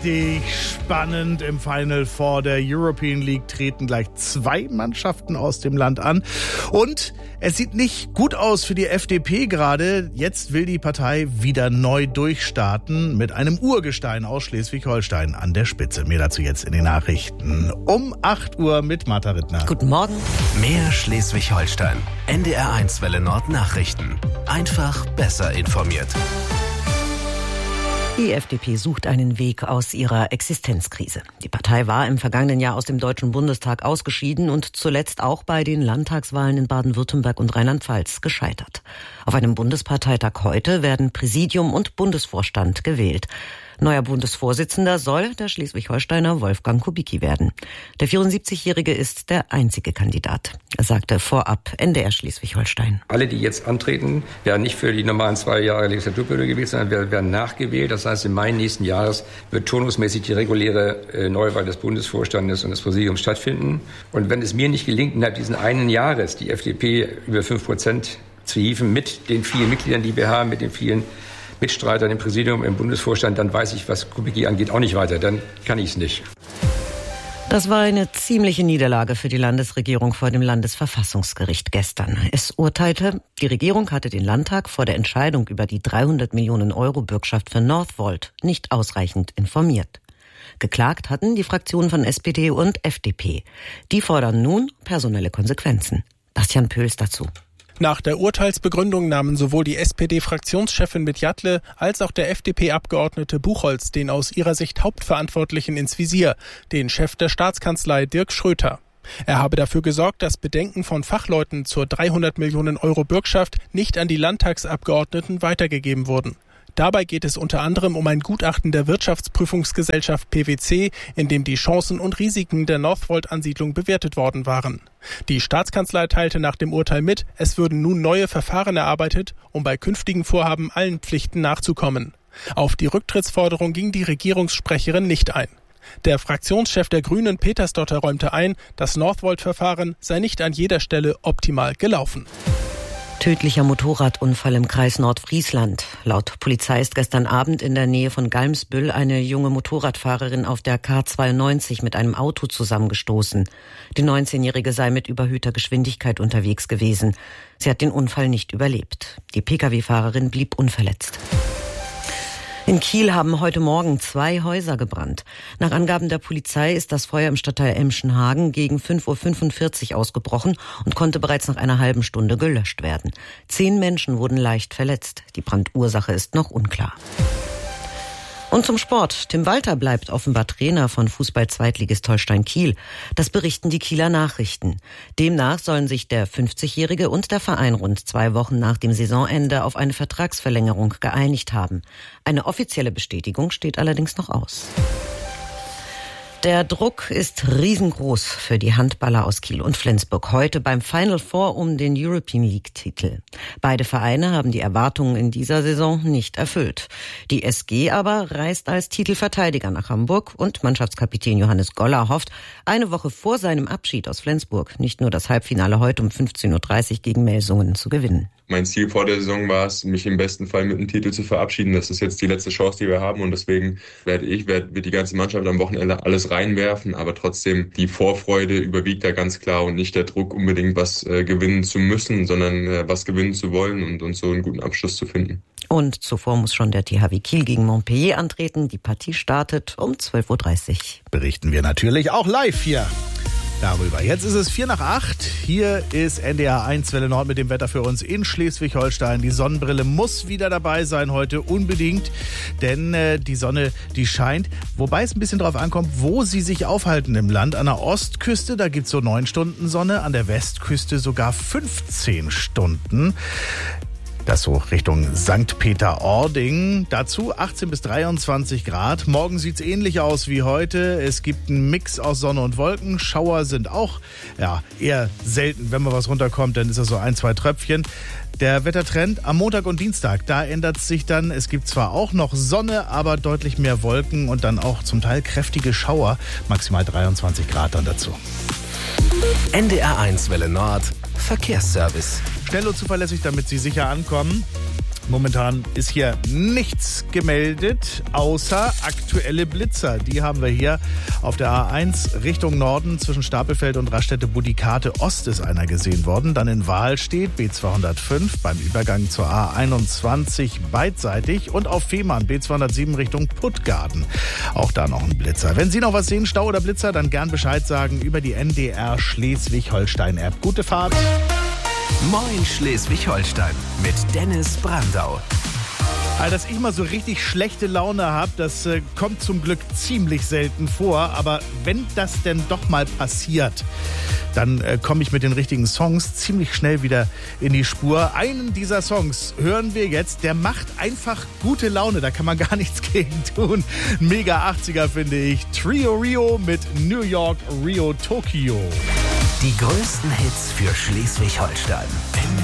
richtig spannend. Im Final Four der European League treten gleich 2 Mannschaften aus dem Land an. Und es sieht nicht gut aus für die FDP gerade. Jetzt will die Partei wieder neu durchstarten mit einem Urgestein aus Schleswig-Holstein an der Spitze. Mehr dazu jetzt in den Nachrichten um 8 Uhr mit Martha Rittner. Guten Morgen. Mehr Schleswig-Holstein. NDR1 Welle Nord Nachrichten. Einfach besser informiert. Die FDP sucht einen Weg aus ihrer Existenzkrise. Die Partei war im vergangenen Jahr aus dem Deutschen Bundestag ausgeschieden und zuletzt auch bei den Landtagswahlen in Baden-Württemberg und Rheinland-Pfalz gescheitert. Auf einem Bundesparteitag heute werden Präsidium und Bundesvorstand gewählt. Neuer Bundesvorsitzender soll der Schleswig-Holsteiner Wolfgang Kubicki werden. Der 74-Jährige ist der einzige Kandidat. Er sagte vorab NDR Schleswig-Holstein. Alle, die jetzt antreten, werden nicht für die normalen 2 Jahre Legislaturperiode gewählt, sondern werden nachgewählt. Das heißt, im Mai nächsten Jahres wird turnusmäßig die reguläre Neuwahl des Bundesvorstandes und des Präsidiums stattfinden. Und wenn es mir nicht gelingt, innerhalb dieses einen Jahres die FDP über 5% zu hieven, mit den vielen Mitgliedern, die wir haben, mit den vielen Mitstreitern im Präsidium, im Bundesvorstand, dann weiß ich, was Kubicki angeht, auch nicht weiter. Dann kann ich es nicht. Das war eine ziemliche Niederlage für die Landesregierung vor dem Landesverfassungsgericht gestern. Es urteilte, die Regierung hatte den Landtag vor der Entscheidung über die 300 Millionen Euro Bürgschaft für Northvolt nicht ausreichend informiert. Geklagt hatten die Fraktionen von SPD und FDP. Die fordern nun personelle Konsequenzen. Bastian Pöls dazu. Nach der Urteilsbegründung nahmen sowohl die SPD-Fraktionschefin Mitjatle als auch der FDP-Abgeordnete Buchholz den aus ihrer Sicht Hauptverantwortlichen ins Visier, den Chef der Staatskanzlei Dirk Schröter. Er habe dafür gesorgt, dass Bedenken von Fachleuten zur 300 Millionen Euro Bürgschaft nicht an die Landtagsabgeordneten weitergegeben wurden. Dabei geht es unter anderem um ein Gutachten der Wirtschaftsprüfungsgesellschaft PwC, in dem die Chancen und Risiken der Northvolt-Ansiedlung bewertet worden waren. Die Staatskanzlei teilte nach dem Urteil mit, es würden nun neue Verfahren erarbeitet, um bei künftigen Vorhaben allen Pflichten nachzukommen. Auf die Rücktrittsforderung ging die Regierungssprecherin nicht ein. Der Fraktionschef der Grünen, Petersdotter, räumte ein, das Northvolt-Verfahren sei nicht an jeder Stelle optimal gelaufen. Tödlicher Motorradunfall im Kreis Nordfriesland. Laut Polizei ist gestern Abend in der Nähe von Galmsbüll eine junge Motorradfahrerin auf der K92 mit einem Auto zusammengestoßen. Die 19-Jährige sei mit überhöhter Geschwindigkeit unterwegs gewesen. Sie hat den Unfall nicht überlebt. Die Pkw-Fahrerin blieb unverletzt. In Kiel haben heute Morgen 2 Häuser gebrannt. Nach Angaben der Polizei ist das Feuer im Stadtteil Emschenhagen gegen 5:45 Uhr ausgebrochen und konnte bereits nach einer halben Stunde gelöscht werden. 10 Menschen wurden leicht verletzt. Die Brandursache ist noch unklar. Und zum Sport. Tim Walter bleibt offenbar Trainer von Fußball-Zweitligist Holstein Kiel. Das berichten die Kieler Nachrichten. Demnach sollen sich der 50-Jährige und der Verein rund 2 Wochen nach dem Saisonende auf eine Vertragsverlängerung geeinigt haben. Eine offizielle Bestätigung steht allerdings noch aus. Der Druck ist riesengroß für die Handballer aus Kiel und Flensburg heute beim Final Four um den European League-Titel. Beide Vereine haben die Erwartungen in dieser Saison nicht erfüllt. Die SG aber reist als Titelverteidiger nach Hamburg und Mannschaftskapitän Johannes Goller hofft, eine Woche vor seinem Abschied aus Flensburg nicht nur das Halbfinale heute um 15:30 Uhr gegen Melsungen zu gewinnen. Mein Ziel vor der Saison war es, mich im besten Fall mit einem Titel zu verabschieden. Das ist jetzt die letzte Chance, die wir haben und deswegen wird die ganze Mannschaft am Wochenende alles reinwerfen, aber trotzdem die Vorfreude überwiegt da ganz klar und nicht der Druck unbedingt was gewinnen zu müssen, sondern was gewinnen zu wollen und so einen guten Abschluss zu finden. Und zuvor muss schon der THW Kiel gegen Montpellier antreten. Die Partie startet um 12:30 Uhr. Berichten wir natürlich auch live hier darüber. Jetzt ist es 7:45. Hier ist NDR1 Welle Nord mit dem Wetter für uns in Schleswig-Holstein. Die Sonnenbrille muss wieder dabei sein heute, unbedingt, denn die Sonne, die scheint. Wobei es ein bisschen drauf ankommt, wo sie sich aufhalten im Land. An der Ostküste, da gibt es so 9 Stunden Sonne, an der Westküste sogar 15 Stunden. Das so Richtung St. Peter-Ording. Dazu 18 bis 23 Grad. Morgen sieht's ähnlich aus wie heute. Es gibt einen Mix aus Sonne und Wolken. Schauer sind auch eher selten. Wenn mal was runterkommt, dann ist das so 1, 2 Tröpfchen. Der Wettertrend am Montag und Dienstag, da ändert es sich dann. Es gibt zwar auch noch Sonne, aber deutlich mehr Wolken und dann auch zum Teil kräftige Schauer. Maximal 23 Grad dann dazu. NDR1 Welle Nord Verkehrsservice. Schnell und zuverlässig, damit Sie sicher ankommen. Momentan ist hier nichts gemeldet, außer aktuelle Blitzer. Die haben wir hier auf der A1 Richtung Norden zwischen Stapelfeld und Raststätte-Budikate Ost ist einer gesehen worden. Dann in Wahlstedt B205 beim Übergang zur A21 beidseitig und auf Fehmarn B207 Richtung Puttgarten. Auch da noch ein Blitzer. Wenn Sie noch was sehen, Stau oder Blitzer, dann gern Bescheid sagen über die NDR Schleswig-Holstein-App. Gute Fahrt. Moin Schleswig-Holstein mit Dennis Brandau. Also, dass ich mal so richtig schlechte Laune habe, das kommt zum Glück ziemlich selten vor. Aber wenn das denn doch mal passiert, dann komme ich mit den richtigen Songs ziemlich schnell wieder in die Spur. Einen dieser Songs hören wir jetzt, der macht einfach gute Laune. Da kann man gar nichts gegen tun. Mega 80er finde ich. Trio Rio mit New York, Rio, Tokio. Die größten Hits für Schleswig-Holstein.